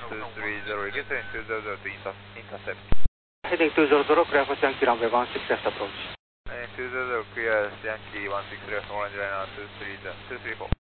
230, get in 200 to intercept. Heading 200, clear for Yankee runway 16 left approach. And 200, clear Yankee 16 left, orange line 234.